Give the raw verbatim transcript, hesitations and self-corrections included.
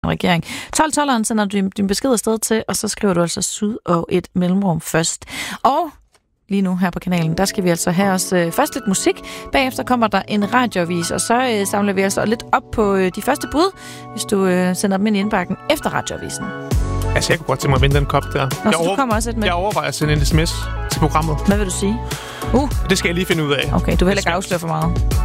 regering. tolv tolveren sender du din, din besked afsted til, og så skriver du altså syd og et mellemrum først. Og lige nu her på kanalen, der skal vi altså have os øh, først lidt musik. Bagefter kommer der en radioavis, og så øh, samler vi altså lidt op på øh, de første bud, hvis du øh, sender dem ind i indbakken efter radioavisen. Altså, jeg kunne godt tænke mig at vinde den kop der. Nå, jeg, over... kommer også et med. jeg overvejer at sende en sms til programmet. Hvad vil du sige? Uh. Det skal jeg lige finde ud af. Okay, du vil heller ikke afsløre for meget.